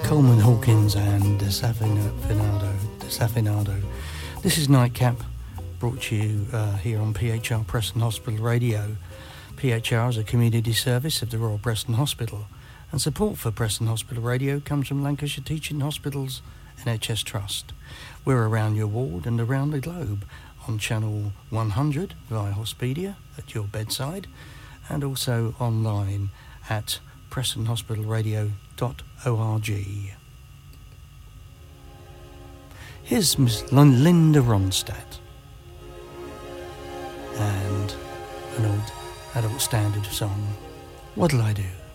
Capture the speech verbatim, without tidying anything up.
Coleman Hawkins and Desafinado. Desafinado. This is Nightcap, brought to you uh, here on P H R Preston Hospital Radio. P H R is a community service of the Royal Preston Hospital, and support for Preston Hospital Radio comes from Lancashire Teaching Hospitals N H S Trust. We're around your ward and around the globe on channel one hundred via Hospedia at your bedside, and also online at preston hospital radio dot org. Here's Miss Linda Ronstadt and an old adult standard song, What'll I Do?